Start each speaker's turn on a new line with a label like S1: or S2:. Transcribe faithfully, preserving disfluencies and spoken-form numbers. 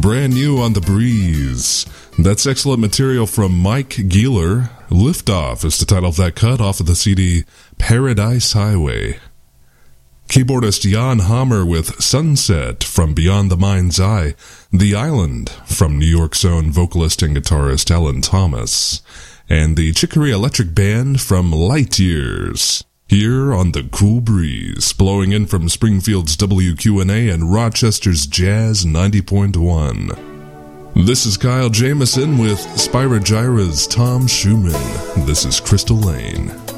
S1: Brand new on the breeze. That's excellent material from Mike Geeler. Liftoff is the title of that cut off of the C D Paradise Highway. Keyboardist Jan Hammer with Sunset from Beyond the Mind's Eye. The Island from New York's own vocalist and guitarist Alan Thomas. And the Chicory Electric Band from Light Years. Here on the Cool Breeze, blowing in from Springfield's W Q N A and Rochester's Jazz ninety point one. This is Kyle Jamison with Spyro Gyra's Tom Schumann. This is Crystal Lane.